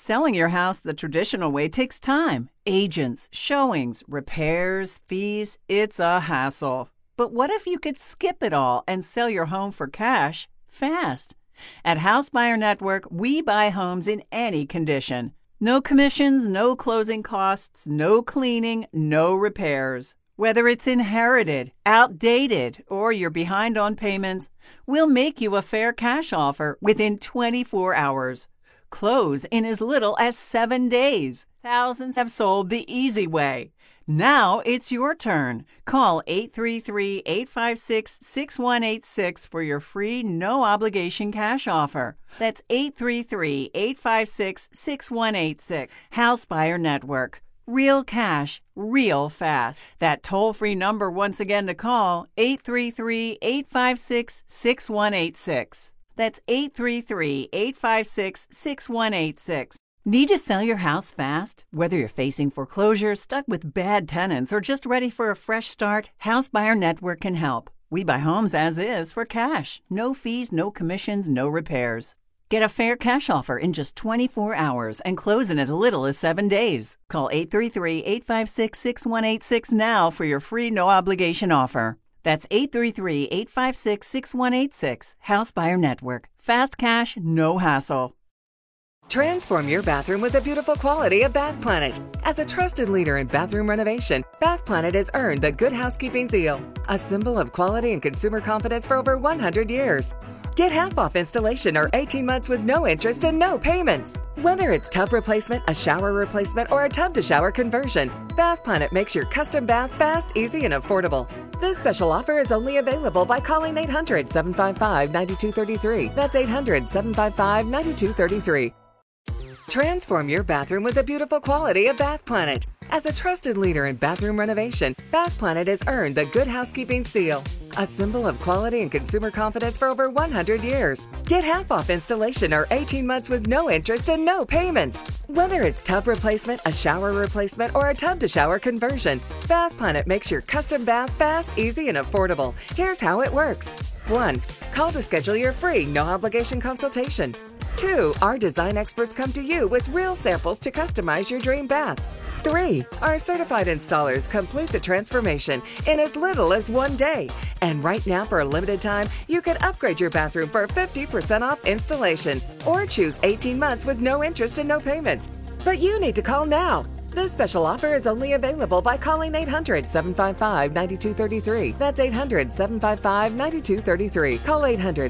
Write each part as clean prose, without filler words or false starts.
Selling your house the traditional way takes time. Agents, showings, repairs, fees. It's a hassle. But what if you could skip it all and sell your home for cash fast? At House Buyer Network, we buy homes in any condition. No commissions, no closing costs, no cleaning, no repairs. Whether it's inherited, outdated, or you're behind on payments, we'll make you a fair cash offer within 24 hours. Close in as little as 7 days. Thousands have sold the easy way. Now it's your turn. Call 833-856-6186 for your free, no-obligation cash offer. That's 833-856-6186. House Buyer Network. Real cash, real fast. That toll-free number once again to call, 833-856-6186. That's 833-856-6186. Need to sell your house fast? Whether you're facing foreclosure, stuck with bad tenants, or just ready for a fresh start, House Buyer Network can help. We buy homes as is for cash. No fees, no commissions, no repairs. Get a fair cash offer in just 24 hours and close in as little as 7 days. Call 833-856-6186 now for your free no-obligation offer. That's 833-856-6186. House Buyer Network. Fast cash, no hassle. Transform your bathroom with the beautiful quality of Bath Planet. As a trusted leader in bathroom renovation, Bath Planet has earned the Good Housekeeping seal, a symbol of quality and consumer confidence for over 100 years. Get half off installation or 18 months with no interest and no payments. Whether it's tub replacement, a shower replacement, or a tub-to-shower conversion, Bath Planet makes your custom bath fast, easy, and affordable. This special offer is only available by calling 800-755-9233. That's 800-755-9233. Transform your bathroom with the beautiful quality of Bath Planet. As a trusted leader in bathroom renovation, Bath Planet has earned the Good Housekeeping seal, a symbol of quality and consumer confidence for over 100 years. Get half off installation or 18 months with no interest and no payments. Whether it's tub replacement, a shower replacement, or a tub-to-shower conversion, Bath Planet makes your custom bath fast, easy, and affordable. Here's how it works. 1. Call to schedule your free, no-obligation consultation. 2. Our design experts come to you with real samples to customize your dream bath. 3. Our certified installers complete the transformation in as little as 1 day. And right now, for a limited time, you can upgrade your bathroom for 50% off installation or choose 18 months with no interest and no payments. But you need to call now. This special offer is only available by calling 800-755-9233. That's 800-755-9233. Call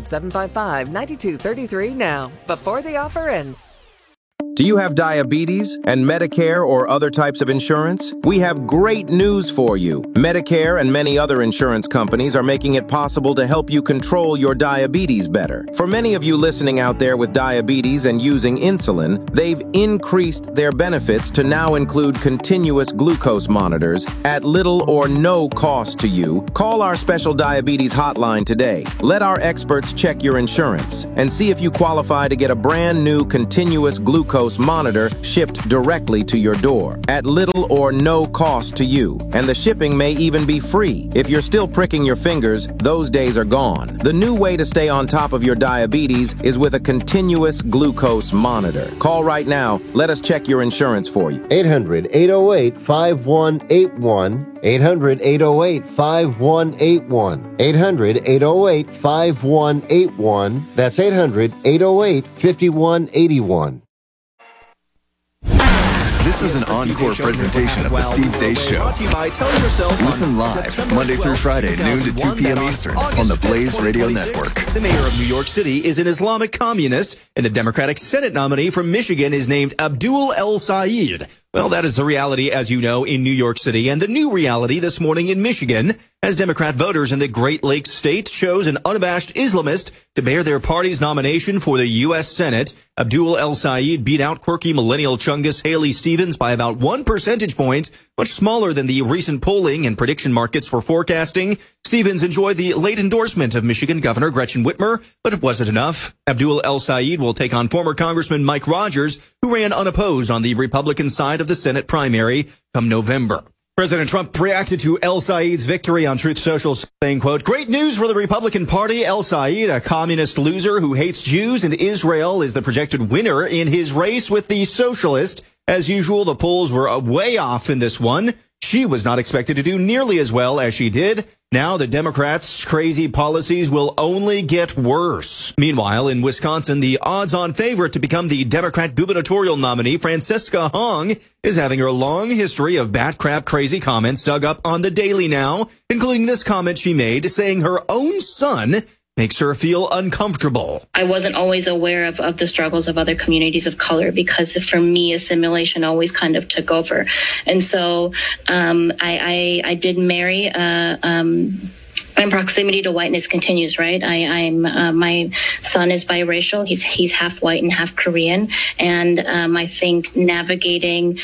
800-755-9233 now, before the offer ends. Do you have diabetes and Medicare or other types of insurance? We have great news for you. Medicare and many other insurance companies are making it possible to help you control your diabetes better. For many of you listening out there with diabetes and using insulin, they've increased their benefits to now include continuous glucose monitors at little or no cost to you. Call our special diabetes hotline today. Let our experts check your insurance and see if you qualify to get a brand new continuous glucose monitor shipped directly to your door at little or no cost to you. And the shipping may even be free. If you're still pricking your fingers, those days are gone. The new way to stay on top of your diabetes is with a continuous glucose monitor. Call right now. Let us check your insurance for you. 800-808-5181. 800-808-5181. 800-808-5181. That's 800-808-5181. This is an encore presentation of The Steve Deace Show. Listen live, Monday through Friday, noon to 2 p.m. Eastern, on the Blaze Radio Network. The mayor of New York City is an Islamic communist, and the Democratic Senate nominee from Michigan is named Abdul El Sayed. Well, that is the reality, as you know, in New York City, and the new reality this morning in Michigan, as Democrat voters in the Great Lakes state chose an unabashed Islamist to bear their party's nomination for the U.S. Senate. Abdul El Sayed beat out quirky millennial chungus Haley Stevens by about 1 percentage point, much smaller than the recent polling and prediction markets were forecasting. Stevens enjoyed the late endorsement of Michigan Governor Gretchen Whitmer, but it wasn't enough. Abdul El Sayed will take on former Congressman Mike Rogers, who ran unopposed on the Republican side of the Senate primary come November. President Trump reacted to El Said's victory on Truth Social, saying, quote, "Great news for the Republican Party. El Said, a communist loser who hates Jews and Israel, is the projected winner in his race with the socialist. As usual, the polls were way off in this one. She was not expected to do nearly as well as she did. Now the Democrats' crazy policies will only get worse." Meanwhile, in Wisconsin, the odds-on favorite to become the Democrat gubernatorial nominee, Francisca Hong, is having her long history of bat crap crazy comments dug up on the Daily Now, including this comment she made saying her own son makes her feel uncomfortable. I wasn't always aware of the struggles of other communities of color because for me, assimilation always kind of took over. And so I did marry my proximity to whiteness continues, right? My son is biracial. He's half white and half Korean. And I think navigating,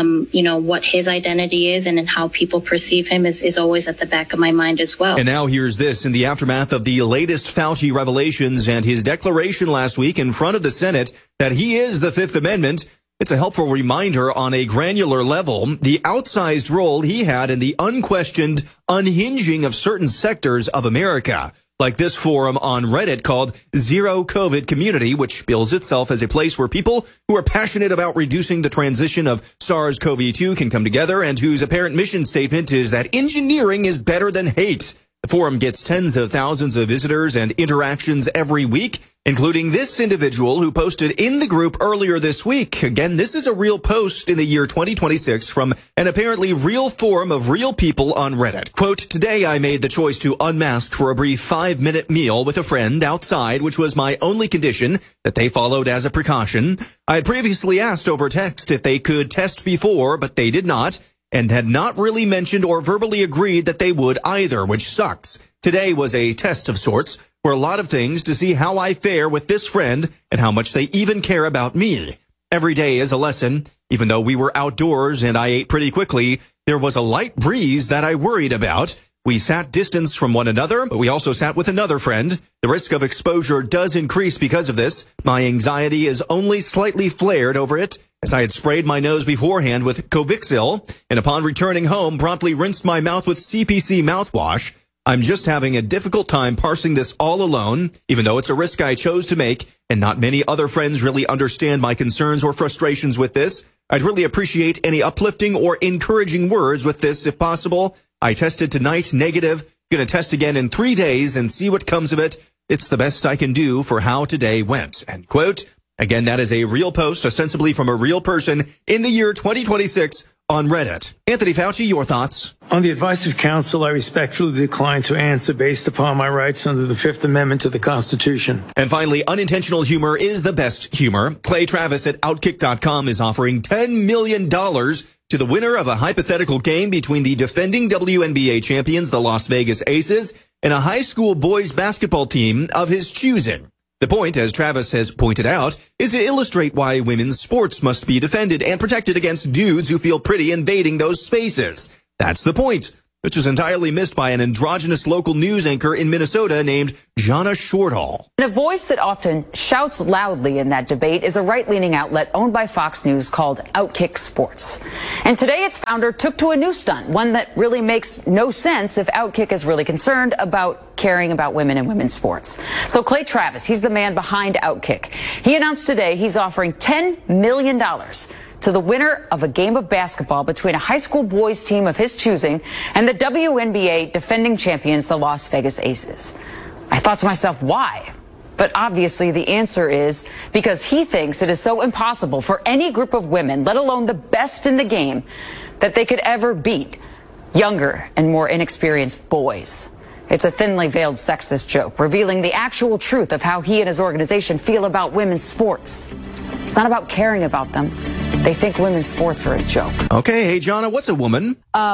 what his identity is and how people perceive him is always at the back of my mind as well. And now here's this. In the aftermath of the latest Fauci revelations and his declaration last week in front of the Senate that he is the Fifth Amendment, it's a helpful reminder on a granular level, the outsized role he had in the unquestioned unhinging of certain sectors of America, like this forum on Reddit called Zero COVID Community, which bills itself as a place where people who are passionate about reducing the transition of SARS-CoV-2 can come together and whose apparent mission statement is that engineering is better than hate. The forum gets tens of thousands of visitors and interactions every week, including this individual who posted in the group earlier this week. Again, this is a real post in the year 2026 from an apparently real forum of real people on Reddit. Quote, "Today I made the choice to unmask for a brief 5-minute meal with a friend outside, which was my only condition that they followed as a precaution. I had previously asked over text if they could test before, but they did not, and had not really mentioned or verbally agreed that they would either, which sucks. Today was a test of sorts for a lot of things to see how I fare with this friend and how much they even care about me. Every day is a lesson. Even though we were outdoors and I ate pretty quickly, there was a light breeze that I worried about. We sat distance from one another, but we also sat with another friend. The risk of exposure does increase because of this. My anxiety is only slightly flared over it, as I had sprayed my nose beforehand with Covixil, and upon returning home, promptly rinsed my mouth with CPC mouthwash. I'm just having a difficult time parsing this all alone, even though it's a risk I chose to make, and not many other friends really understand my concerns or frustrations with this. I'd really appreciate any uplifting or encouraging words with this if possible. I tested tonight, negative. Gonna test again in 3 days and see what comes of it. It's the best I can do for how today went." End quote. Again, that is a real post, ostensibly from a real person in the year 2026 on Reddit. Anthony Fauci, your thoughts? On the advice of counsel, I respectfully decline to answer based upon my rights under the Fifth Amendment to the Constitution. And finally, unintentional humor is the best humor. Clay Travis at Outkick.com is offering $10 million to the winner of a hypothetical game between the defending WNBA champions, the Las Vegas Aces, and a high school boys basketball team of his choosing. The point, as Travis has pointed out, is to illustrate why women's sports must be defended and protected against dudes who feel pretty invading those spaces. That's the point, which was entirely missed by an androgynous local news anchor in Minnesota named Jana Shortall. And a voice that often shouts loudly in that debate is a right-leaning outlet owned by Fox News called Outkick Sports. And today its founder took to a new stunt, one that really makes no sense if Outkick is really concerned about caring about women and women's sports. So Clay Travis, he's the man behind Outkick. He announced today he's offering $10 million to the winner of a game of basketball between a high school boys team of his choosing and the WNBA defending champions, the Las Vegas Aces. I thought to myself, why? But obviously the answer is because he thinks it is so impossible for any group of women, let alone the best in the game, that they could ever beat younger and more inexperienced boys. It's a thinly veiled sexist joke, revealing the actual truth of how he and his organization feel about women's sports. It's not about caring about them. They think women's sports are a joke. Okay, hey, Jana, what's a woman?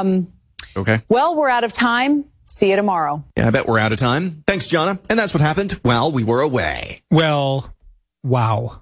Okay. Well, we're out of time. See you tomorrow. Yeah, I bet we're out of time. Thanks, Jana. And that's what happened while we were away. Well, wow.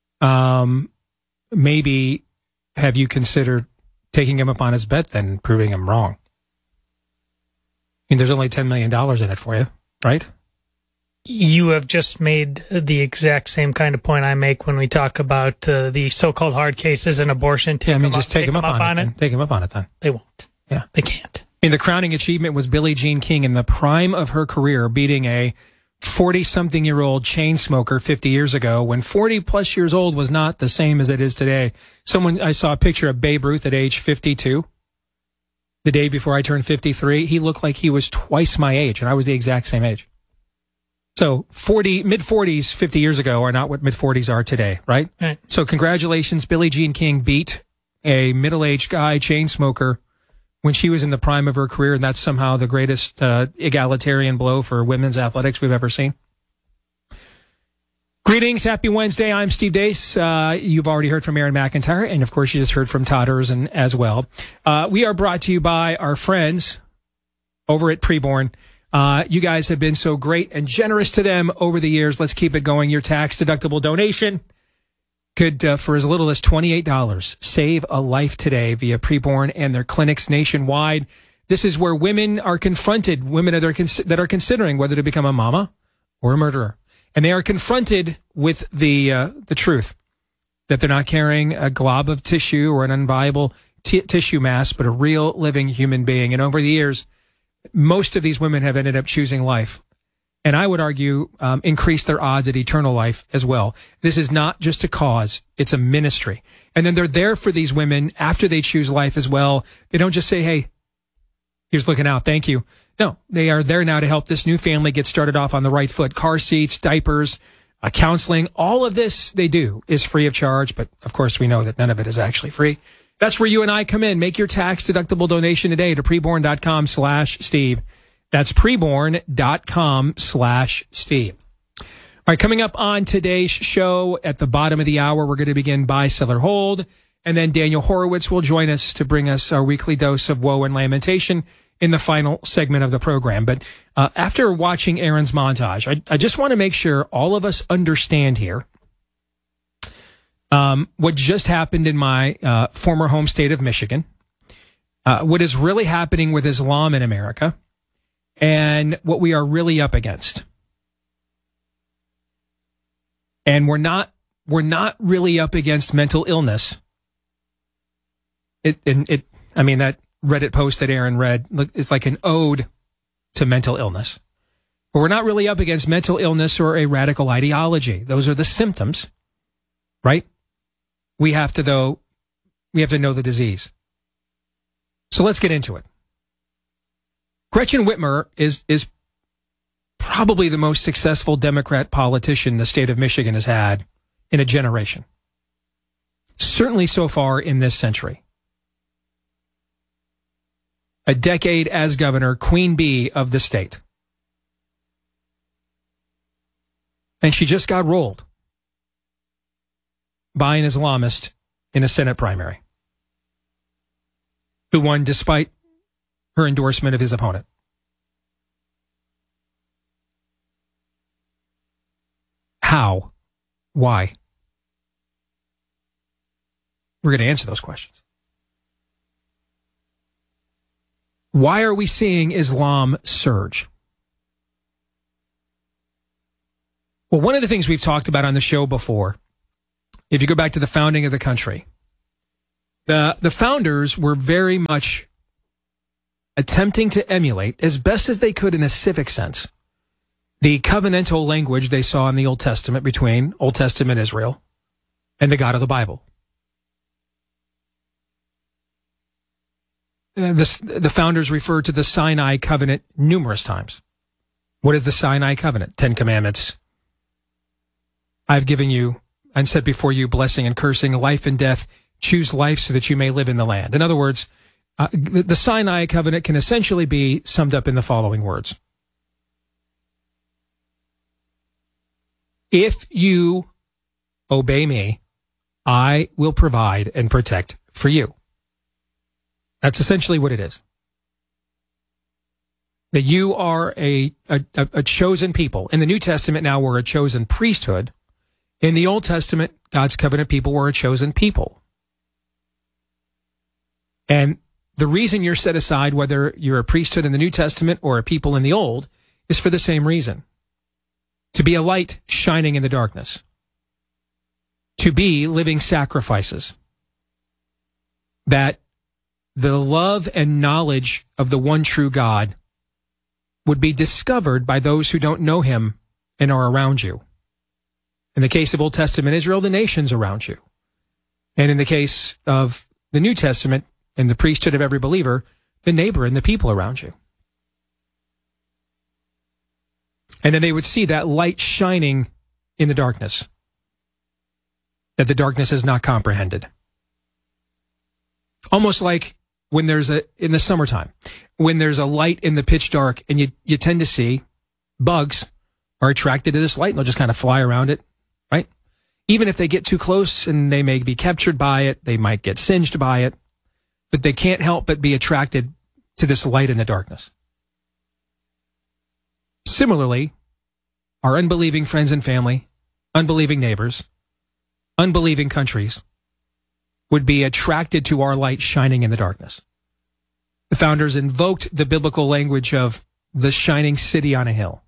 Maybe have you considered taking him up on his bet then, proving him wrong? I mean, there's only $10 million in it for you, right? You have just made the exact same kind of point I make when we talk about the so-called hard cases in abortion. Yeah, I mean, just take him up on it. Take him up on it then. They won't. Yeah. They can't. And the crowning achievement was Billie Jean King in the prime of her career, beating a 40-something-year-old chain smoker 50 years ago, when 40-plus years old was not the same as it is today. I saw a picture of Babe Ruth at age 52, the day before I turned 53. He looked like he was twice my age, and I was the exact same age. So mid-40s 50 years ago are not what mid-40s are today, right? Right. So congratulations, Billie Jean King beat a middle-aged guy, chain smoker, when she was in the prime of her career, and that's somehow the greatest egalitarian blow for women's athletics we've ever seen. Greetings, happy Wednesday. I'm Steve Deace. You've already heard from Aaron McIntyre, and of course you just heard from Todd Erzen as well. We are brought to you by our friends over at Preborn. You guys have been so great and generous to them over the years. Let's keep it going. Your tax-deductible donation could, for as little as $28, save a life today via Preborn and their clinics nationwide. This is where women are confronted, women that are considering whether to become a mama or a murderer. And they are confronted with the truth that they're not carrying a glob of tissue or an unviable tissue mass, but a real living human being. And over the years, most of these women have ended up choosing life. And I would argue increase their odds at eternal life as well. This is not just a cause, it's a ministry. And then they're there for these women after they choose life as well. They don't just say, hey, here's looking out, thank you. No, they are there now to help this new family get started off on the right foot. Car seats, diapers, counseling, all of this they do is free of charge. But of course, we know that none of it is actually free. That's where you and I come in. Make your tax-deductible donation today to preborn.com/Steve. That's preborn.com/Steve. All right, coming up on today's show at the bottom of the hour, we're going to begin Buy, Sell, or Hold. And then Daniel Horowitz will join us to bring us our weekly dose of woe and lamentation in the final segment of the program. But after watching Aaron's montage, I just want to make sure all of us understand here what just happened in my former home state of Michigan, what is really happening with Islam in America, and what we are really up against. And we're not really up against mental illness. I mean, that Reddit post that Aaron read, it's like an ode to mental illness. But we're not really up against mental illness or a radical ideology. Those are the symptoms, right? We have to know the disease. So let's get into it. Gretchen Whitmer is probably the most successful Democrat politician the state of Michigan has had in a generation. Certainly so far in this century. A decade as governor, queen bee of the state. And she just got rolled by an Islamist in a Senate primary, who won despite her endorsement of his opponent. How? Why? We're going to answer those questions. Why are we seeing Islam surge? Well, one of the things we've talked about on the show before, if you go back to the founding of the country, the founders were very much attempting to emulate, as best as they could in a civic sense, the covenantal language they saw in the Old Testament between Old Testament Israel and the God of the Bible. The founders referred to the Sinai covenant numerous times. What is the Sinai covenant? 10 Commandments. I've given you and set before you blessing and cursing, life and death. Choose life so that you may live in the land. In other words, the Sinai covenant can essentially be summed up in the following words. If you obey me, I will provide and protect for you. That's essentially what it is. That you are a chosen people. In the New Testament now we're a chosen priesthood. In the Old Testament, God's covenant people were a chosen people. And the reason you're set aside, whether you're a priesthood in the New Testament or a people in the Old, is for the same reason. To be a light shining in the darkness. To be living sacrifices that the love and knowledge of the one true God would be discovered by those who don't know him and are around you. In the case of Old Testament Israel, the nations around you. And in the case of the New Testament and the priesthood of every believer, the neighbor and the people around you. And then they would see that light shining in the darkness, that the darkness is not comprehended. Almost like when there's in the summertime, when there's a light in the pitch dark, and you tend to see bugs are attracted to this light and they'll just kind of fly around it, right? Even if they get too close and they may be captured by it, they might get singed by it, but they can't help but be attracted to this light in the darkness. Similarly, our unbelieving friends and family, unbelieving neighbors, unbelieving countries would be attracted to our light shining in the darkness. The founders invoked the biblical language of the shining city on a hill.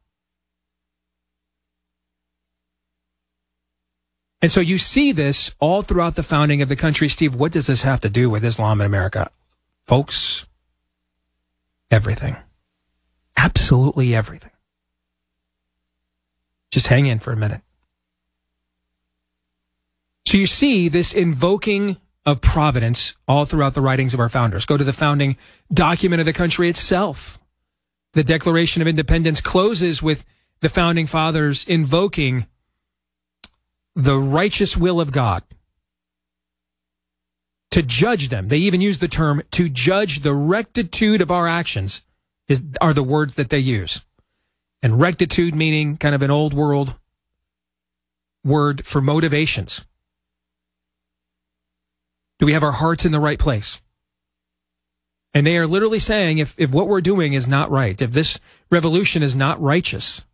And so you see this all throughout the founding of the country. Steve, what does this have to do with Islam in America? Folks, everything. Absolutely everything. Just hang in for a minute. So you see this invoking of providence all throughout the writings of our founders. Go to the founding document of the country itself. The Declaration of Independence closes with the founding fathers invoking the righteous will of God to judge them. They even use the term to judge the rectitude of our actions are the words that they use. And rectitude meaning kind of an old world word for motivations. Do we have our hearts in the right place? And they are literally saying if what we're doing is not right, if this revolution is not righteous,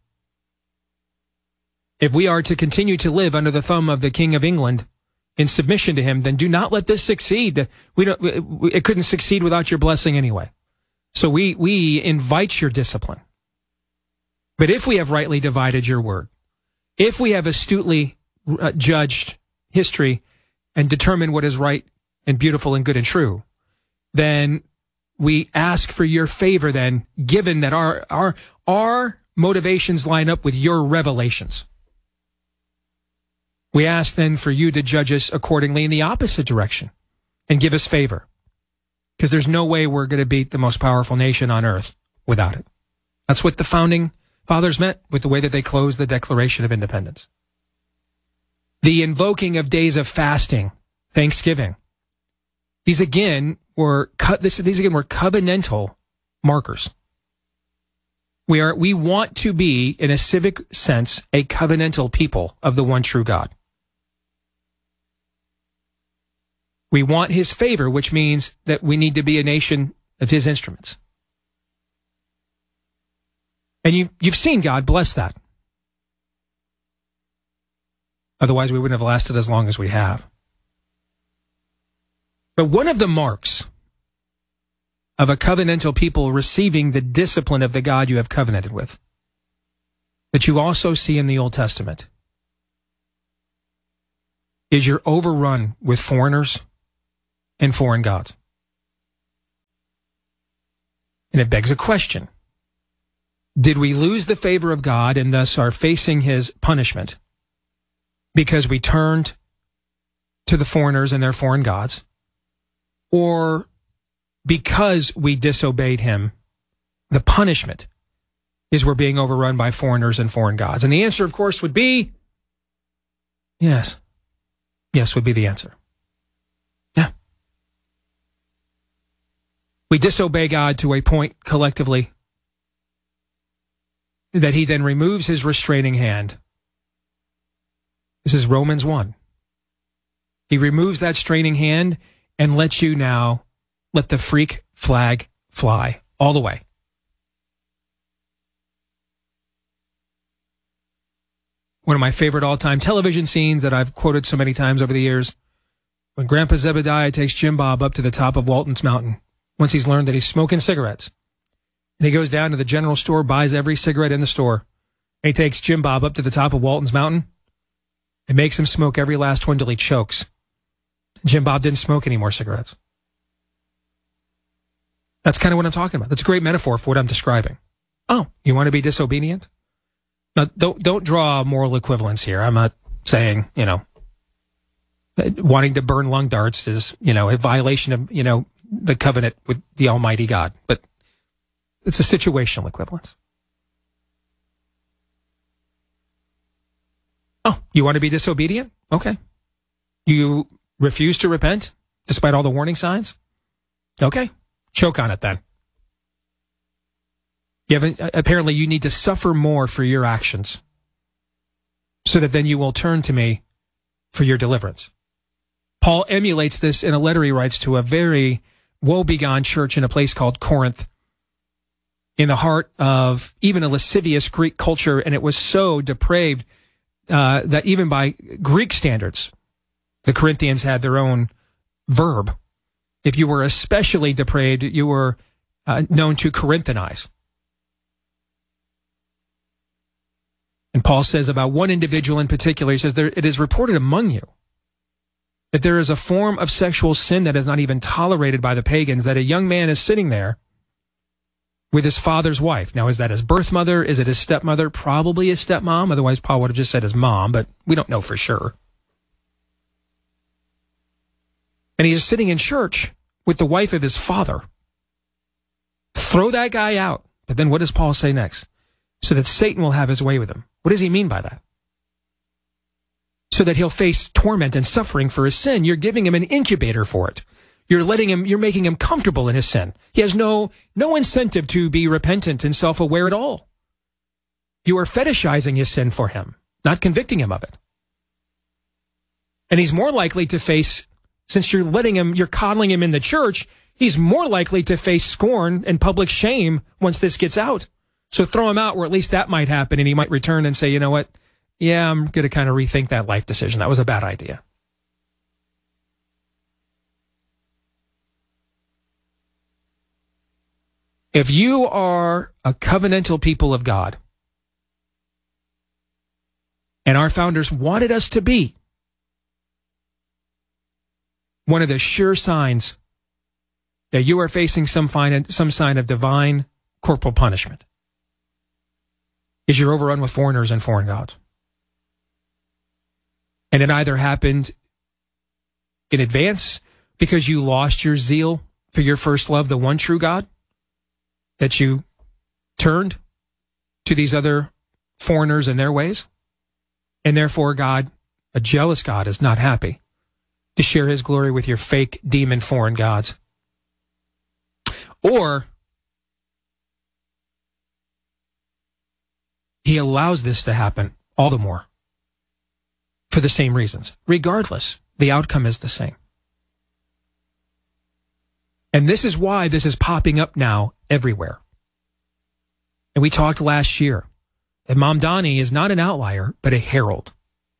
if we are to continue to live under the thumb of the King of England in submission to him, then do not let this succeed. It couldn't succeed without your blessing anyway. So we invite your discipline. But if we have rightly divided your word, if we have astutely judged history and determined what is right and beautiful and good and true, then we ask for your favor then, given that our motivations line up with your revelations. We ask then for you to judge us accordingly in the opposite direction and give us favor. Because there's no way we're going to beat the most powerful nation on earth without it. That's what the founding fathers meant with the way that they closed the Declaration of Independence. The invoking of days of fasting, Thanksgiving. These again were covenantal markers. We want to be, in a civic sense, a covenantal people of the one true God. We want his favor, which means that we need to be a nation of his instruments. And you've seen God bless that. Otherwise, we wouldn't have lasted as long as we have. But one of the marks of a covenantal people receiving the discipline of the God you have covenanted with, that you also see in the Old Testament, is you're overrun with foreigners and foreign gods. And it begs a question. Did we lose the favor of God and thus are facing his punishment because we turned to the foreigners and their foreign gods? Or because we disobeyed him, the punishment is we're being overrun by foreigners and foreign gods? And the answer, of course, would be yes. Yes would be the answer. Yeah. We disobey God to a point collectively that he then removes his restraining hand. This is Romans 1. He removes that straining hand and lets you now let the freak flag fly all the way. One of my favorite all-time television scenes that I've quoted so many times over the years, when Grandpa Zebediah takes Jim Bob up to the top of Walton's Mountain, once he's learned that he's smoking cigarettes. And he goes down to the general store, buys every cigarette in the store. And he takes Jim Bob up to the top of Walton's Mountain and makes him smoke every last one till he chokes. Jim Bob didn't smoke any more cigarettes. That's kind of what I'm talking about. That's a great metaphor for what I'm describing. Oh, you want to be disobedient? Now, don't draw a moral equivalence here. I'm not saying, wanting to burn lung darts is, a violation of, the covenant with the Almighty God. But it's a situational equivalence. Oh, you want to be disobedient? Okay. You refuse to repent despite all the warning signs? Okay. Choke on it then. Apparently you need to suffer more for your actions so that then you will turn to me for your deliverance. Paul emulates this in a letter he writes to a very woebegone church in a place called Corinth, in the heart of even a lascivious Greek culture, and it was so depraved that even by Greek standards, the Corinthians had their own verb. If you were especially depraved, you were known to Corinthanize. And Paul says about one individual in particular, he says, it is reported among you that there is a form of sexual sin that is not even tolerated by the pagans, that a young man is sitting there with his father's wife. Now, is that his birth mother? Is it his stepmother? Probably his stepmom. Otherwise, Paul would have just said his mom, but we don't know for sure. And he's sitting in church with the wife of his father. Throw that guy out. But then what does Paul say next? So that Satan will have his way with him. What does he mean by that? So that he'll face torment and suffering for his sin. You're giving him an incubator for it. You're making him comfortable in his sin. He has no incentive to be repentant and self-aware at all. You are fetishizing his sin for him, not convicting him of it. And he's more likely to face, since you're coddling him in the church, he's more likely to face scorn and public shame once this gets out. So throw him out where at least that might happen, and he might return and say, you know what? Yeah, I'm going to kind of rethink that life decision. That was a bad idea. If you are a covenantal people of God, and our founders wanted us to be, one of the sure signs that you are facing some sign of divine corporal punishment is you're overrun with foreigners and foreign gods. And it either happened in advance because you lost your zeal for your first love, the one true God, that you turned to these other foreigners and their ways, and therefore God, a jealous God, is not happy to share his glory with your fake demon foreign gods. Or he allows this to happen all the more for the same reasons. Regardless, the outcome is the same. And this is why this is popping up now everywhere. And we talked last year that Mamdani is not an outlier, but a herald.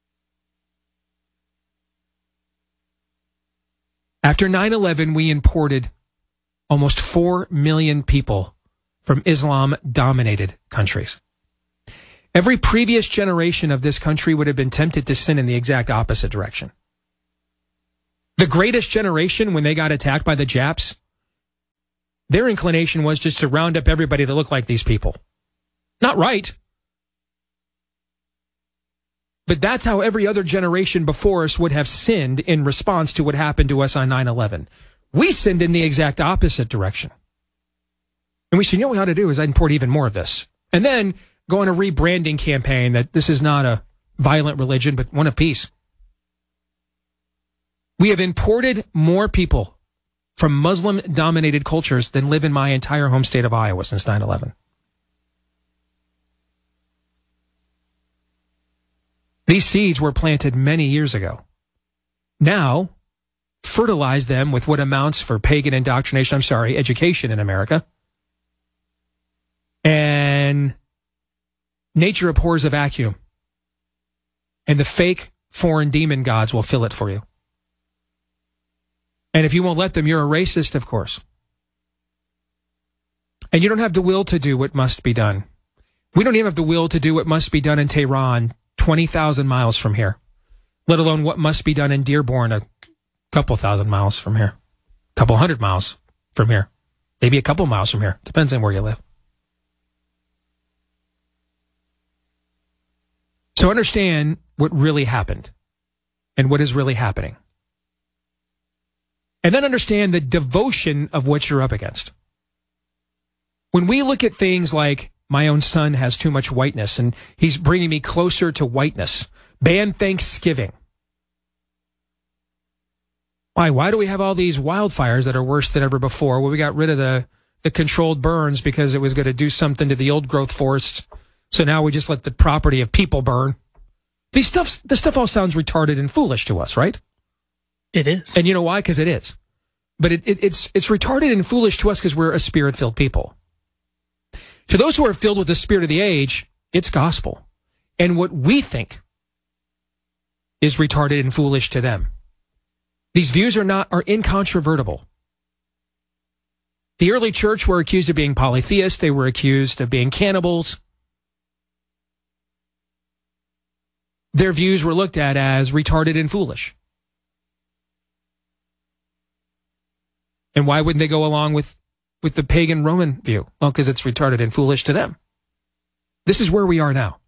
After 9/11, we imported almost 4 million people from Islam-dominated countries. Every previous generation of this country would have been tempted to sin in the exact opposite direction. The greatest generation, when they got attacked by the Japs, their inclination was just to round up everybody that looked like these people. Not right. But that's how every other generation before us would have sinned in response to what happened to us on 9/11. We sinned in the exact opposite direction. And we said, you know what we ought to do is import even more of this. And then go on a rebranding campaign that this is not a violent religion, but one of peace. We have imported more people from Muslim-dominated cultures than live in my entire home state of Iowa since 9/11. These seeds were planted many years ago. Now, fertilize them with what amounts for pagan indoctrination, education in America. And nature abhors a vacuum. And the fake foreign demon gods will fill it for you. And if you won't let them, you're a racist, of course. And you don't have the will to do what must be done. We don't even have the will to do what must be done in Tehran, 20,000 miles from here, let alone what must be done in Dearborn, a couple thousand miles from here, a couple hundred miles from here. Maybe a couple miles from here. Depends on where you live. So understand what really happened and what is really happening. And then understand the devotion of what you're up against. When we look at things like my own son has too much whiteness and he's bringing me closer to whiteness, ban Thanksgiving. Why do we have all these wildfires that are worse than ever before? Well, we got rid of the controlled burns because it was going to do something to the old growth forests. So now we just let the property of people burn. This stuff all sounds retarded and foolish to us, right? It is. And you know why? Because it is. But it's retarded and foolish to us because we're a spirit-filled people. To those who are filled with the spirit of the age, it's gospel. And what we think is retarded and foolish to them. These views are incontrovertible. The early church were accused of being polytheists. They were accused of being cannibals. Their views were looked at as retarded and foolish. And why wouldn't they go along with the pagan Roman view? Well, because it's retarded and foolish to them. This is where we are now.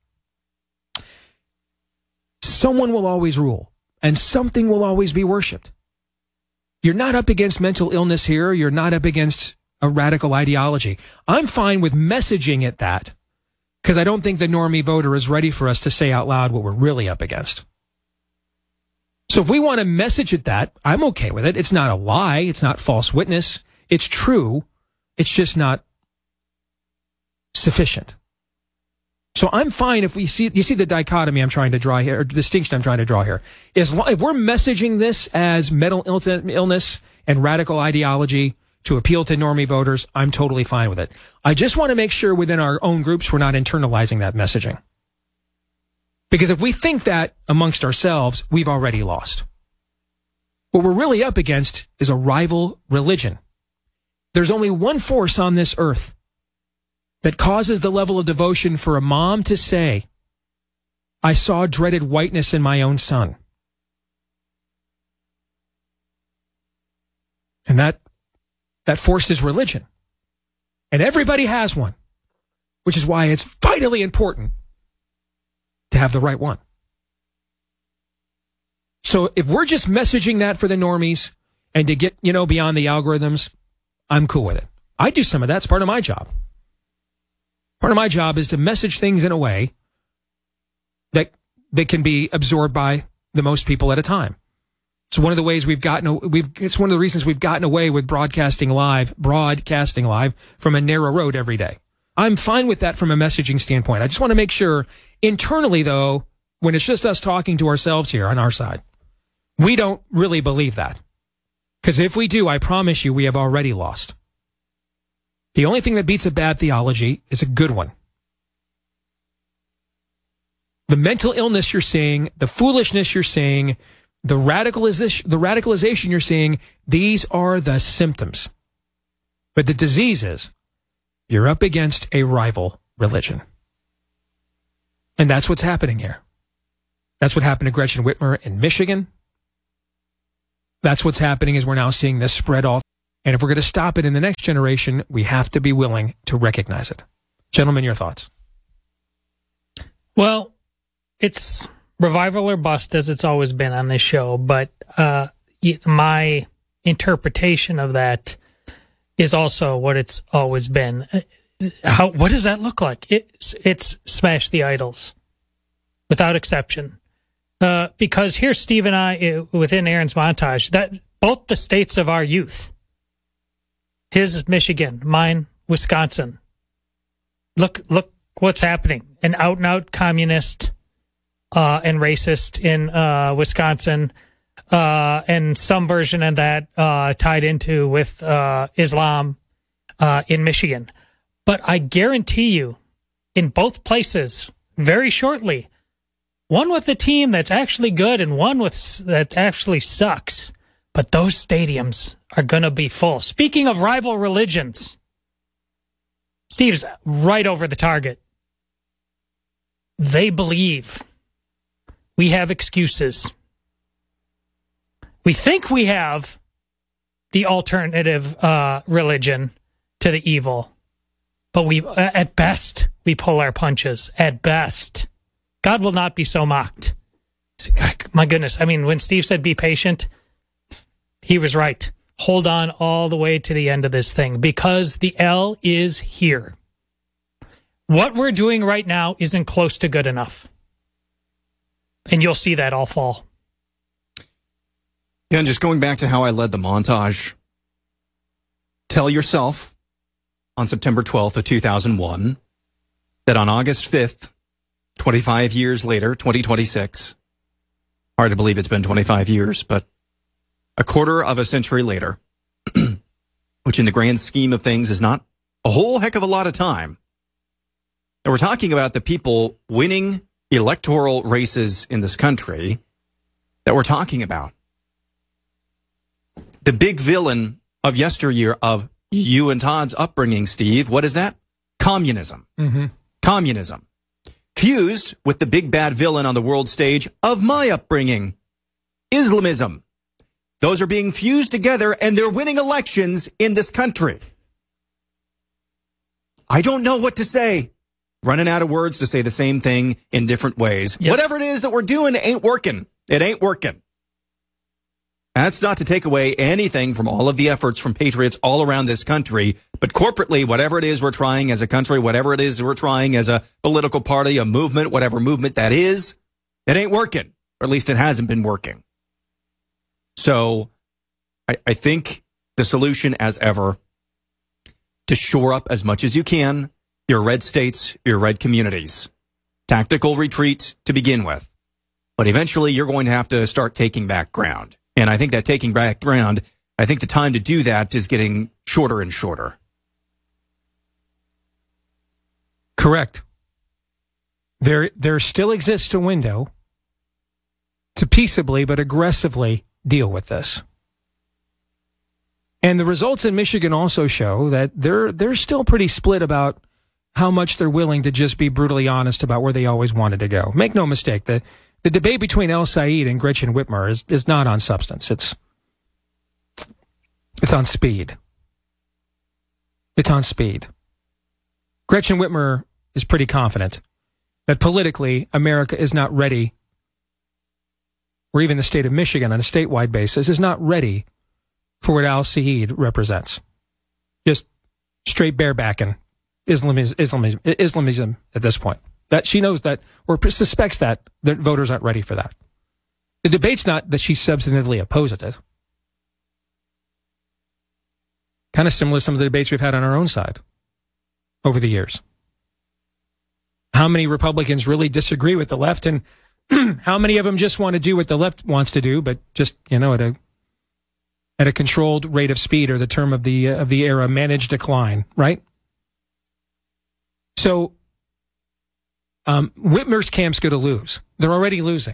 Someone will always rule, and something will always be worshipped. You're not up against mental illness here. You're not up against a radical ideology. I'm fine with messaging it that, because I don't think the normie voter is ready for us to say out loud what we're really up against. So if we want to message it that, I'm okay with it. It's not a lie. It's not false witness. It's true. It's just not sufficient. So I'm fine if you see the dichotomy I'm trying to draw here, or distinction I'm trying to draw here. If we're messaging this as mental illness and radical ideology to appeal to normie voters, I'm totally fine with it. I just want to make sure within our own groups we're not internalizing that messaging. Because if we think that amongst ourselves, we've already lost. What we're really up against is a rival religion. There's only one force on this earth that causes the level of devotion for a mom to say, I saw dreaded whiteness in my own son. And that force is religion. And everybody has one, which is why it's vitally important to have the right one. So if we're just messaging that for the normies and to get, beyond the algorithms, I'm cool with it. I do some of that. It's part of my job. Part of my job is to message things in a way that can be absorbed by the most people at a time. It's one of the ways it's one of the reasons we've gotten away with broadcasting live from a narrow road every day. I'm fine with that from a messaging standpoint. I just want to make sure internally, though, when it's just us talking to ourselves here on our side, we don't really believe that. Because if we do, I promise you we have already lost. The only thing that beats a bad theology is a good one. The mental illness you're seeing, the foolishness you're seeing, the radicalization you're seeing, these are the symptoms. But the disease is you're up against a rival religion. And that's what's happening here. That's what happened to Gretchen Whitmer in Michigan. That's what's happening is we're now seeing this spread all. And if we're going to stop it in the next generation, we have to be willing to recognize it. Gentlemen, your thoughts? Well, it's revival or bust, as it's always been on this show. But my interpretation of that is also what it's always been. What does that look like? It's smash the idols, without exception. Because here's Steve and I within Aaron's montage, that both the states of our youth, his is Michigan, mine Wisconsin. Look what's happening. An out-and-out communist and racist in Wisconsin, and some version of that tied into with Islam in Michigan. But I guarantee you, in both places, very shortly, one with a team that's actually good and one that actually sucks. But those stadiums are going to be full. Speaking of rival religions, Steve's right over the target. They believe we have excuses. We think we have the alternative religion, to the evil. But at best, we pull our punches. At best. God will not be so mocked. My goodness. I mean, when Steve said be patient, he was right. Hold on all the way to the end of this thing, because the L is here. What we're doing right now isn't close to good enough. And you'll see that all fall. Yeah, and just going back to how I led the montage, tell yourself on September 12th of 2001 that on August 5th, 25 years later, 2026, hard to believe it's been 25 years, but a quarter of a century later, which in the grand scheme of things is not a whole heck of a lot of time, and we're talking about the people winning electoral races in this country that we're talking about. The big villain of yesteryear of you and Todd's upbringing, Steve, what is that? Communism. Mm-hmm. Communism. Fused with the big bad villain on the world stage of my upbringing, Islamism. Those are being fused together and they're winning elections in this country. I don't know what to say. Running out of words to say the same thing in different ways. Yep. Whatever it is that we're doing ain't working. It ain't working. That's not to take away anything from all of the efforts from patriots all around this country, but corporately, whatever it is we're trying as a country, whatever it is we're trying as a political party, a movement, whatever movement that is, it ain't working, or at least it hasn't been working. So I think the solution, as ever, to shore up as much as you can your red states, your red communities. Tactical retreat to begin with. But eventually you're going to have to start taking back ground. And I think that taking back ground, I think the time to do that is getting shorter and shorter. Correct. There still exists a window to peaceably but aggressively deal with this. And the results in Michigan also show that they're still pretty split about how much they're willing to just be brutally honest about where they always wanted to go. Make no mistake, the debate between El Said and Gretchen Whitmer is not on substance. It's on speed. It's on speed. Gretchen Whitmer is pretty confident that politically America is not ready, or even the state of Michigan on a statewide basis is not ready for what Al Said represents. Just straight barebacking Islamism at this point. That she knows that, or suspects that the voters aren't ready for that. The debate's not that she substantively opposes it. Kind of similar to some of the debates we've had on our own side over the years. How many Republicans really disagree with the left, and how many of them just want to do what the left wants to do, but just, at a controlled rate of speed, or the term of the era, managed decline, right? So Whitmer's camp's going to lose. They're already losing.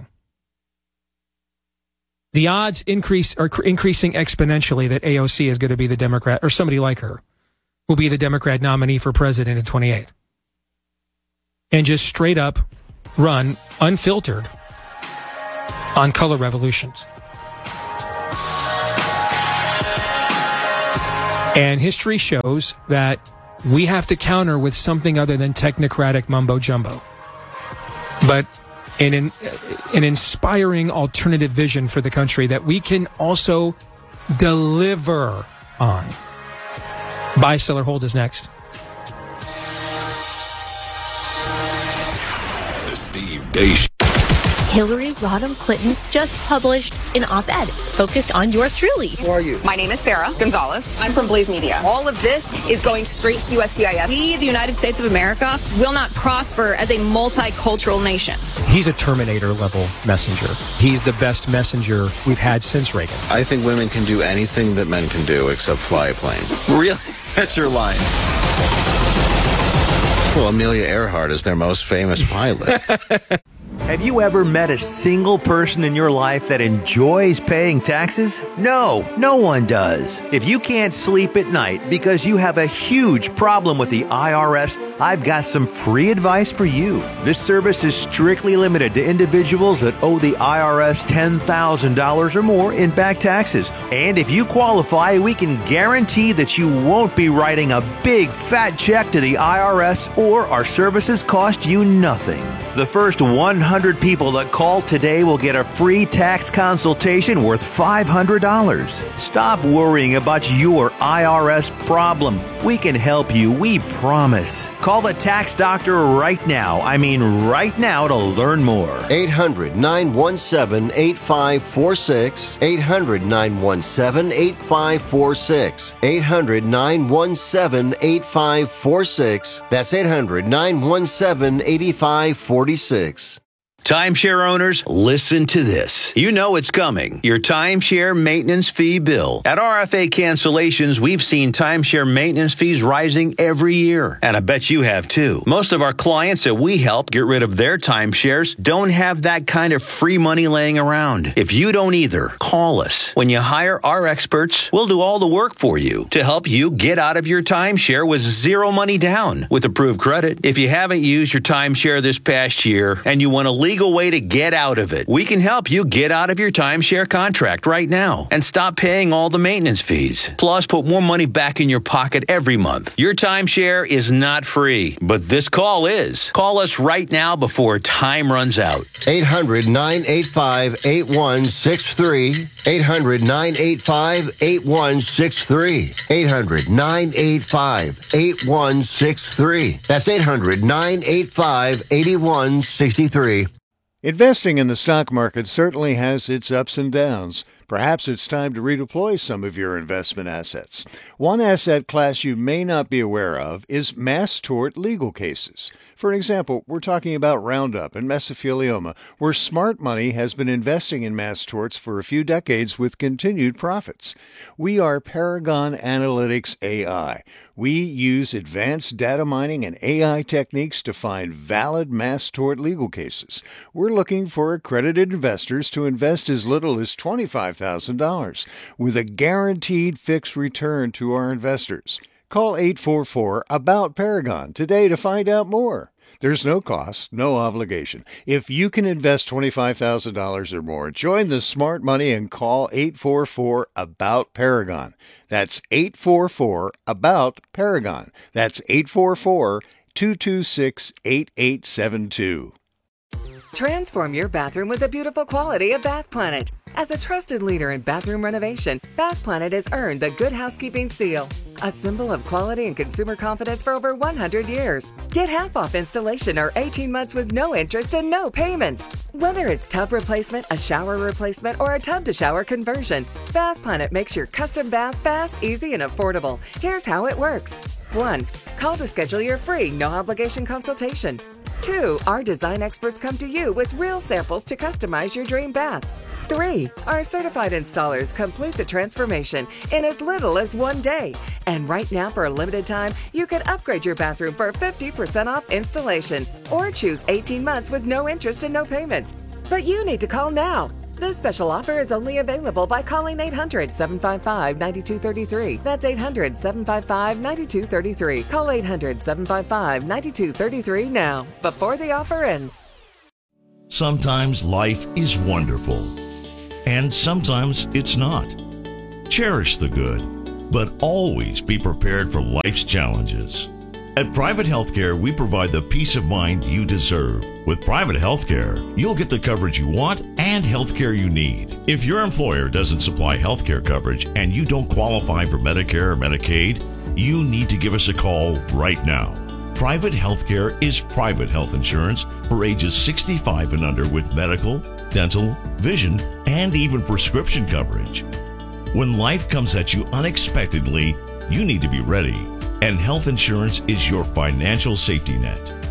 The odds are increasing exponentially that AOC is going to be the Democrat, or somebody like her will be the Democrat nominee for president in 28. And just straight up run unfiltered on color revolutions. And history shows that we have to counter with something other than technocratic mumbo-jumbo. But an inspiring alternative vision for the country that we can also deliver on. Buy, sell, or hold is next. The Steve Deace. Hillary Rodham Clinton just published an op-ed focused on yours truly. Who are you? My name is Sarah Gonzalez. I'm from Blaze Media. All of this is going straight to USCIS. We, the United States of America, will not prosper as a multicultural nation. He's a Terminator-level messenger. He's the best messenger we've had since Reagan. I think women can do anything that men can do except fly a plane. Really? That's your line. Well, Amelia Earhart is their most famous pilot. Have you ever met a single person in your life that enjoys paying taxes? No, no one does. If you can't sleep at night because you have a huge problem with the IRS, I've got some free advice for you. This service is strictly limited to individuals that owe the IRS $10,000 or more in back taxes. And if you qualify, we can guarantee that you won't be writing a big fat check to the IRS, or our services cost you nothing. The first 100 people that call today will get a free tax consultation worth $500. Stop worrying about your IRS problem. We can help you, we promise. Call the Tax Doctor right now. I mean right now to learn more. 800-917-8546. 800-917-8546. 800-917-8546. That's 800-917-8546. Timeshare owners, listen to this. You know it's coming. Your timeshare maintenance fee bill. At RFA Cancellations, we've seen timeshare maintenance fees rising every year. And I bet you have too. Most of our clients that we help get rid of their timeshares don't have that kind of free money laying around. If you don't either, call us. When you hire our experts, we'll do all the work for you to help you get out of your timeshare with zero money down with approved credit. If you haven't used your timeshare this past year and you want a legal way to get out of it, we can help you get out of your timeshare contract right now and stop paying all the maintenance fees. Plus, put more money back in your pocket every month. Your timeshare is not free, but this call is. Call us right now before time runs out. 800-985-8163. 800-985-8163. 800-985-8163. That's 800-985-8163. Investing in the stock market certainly has its ups and downs. Perhaps it's time to redeploy some of your investment assets. One asset class you may not be aware of is mass tort legal cases. For example, we're talking about Roundup and mesothelioma, where smart money has been investing in mass torts for a few decades with continued profits. We are Paragon Analytics AI. We use advanced data mining and AI techniques to find valid mass tort legal cases. We're looking for accredited investors to invest as little as $25,000 with a guaranteed fixed return to our investors. Call 844-ABOUT-PARAGON today to find out more. There's no cost, no obligation. If you can invest $25,000 or more, join the smart money and call 844-ABOUT-PARAGON. That's 844-ABOUT-PARAGON. That's 844-226-8872. Transform your bathroom with the beautiful quality of Bath Planet. As a trusted leader in bathroom renovation, Bath Planet has earned the Good Housekeeping Seal, a symbol of quality and consumer confidence for over 100 years. Get half off installation or 18 months with no interest and no payments. Whether it's tub replacement, a shower replacement, or a tub-to-shower conversion, Bath Planet makes your custom bath fast, easy, and affordable. Here's how it works. 1. Call to schedule your free, no-obligation consultation. 2. Our design experts come to you with real samples to customize your dream bath. 3. Our certified installers complete the transformation in as little as 1 day. And right now, for a limited time, you can upgrade your bathroom for 50% off installation or choose 18 months with no interest and no payments. But you need to call now. This special offer is only available by calling 800-755-9233. That's 800-755-9233. Call 800-755-9233 now, before the offer ends. Sometimes life is wonderful, and sometimes it's not. Cherish the good, but always be prepared for life's challenges. At Private Healthcare, we provide the peace of mind you deserve. With Private Healthcare, you'll get the coverage you want and healthcare you need. If your employer doesn't supply healthcare coverage and you don't qualify for Medicare or Medicaid, you need to give us a call right now. Private Healthcare is private health insurance for ages 65 and under with medical, dental, vision, and even prescription coverage. When life comes at you unexpectedly, you need to be ready. And health insurance is your financial safety net.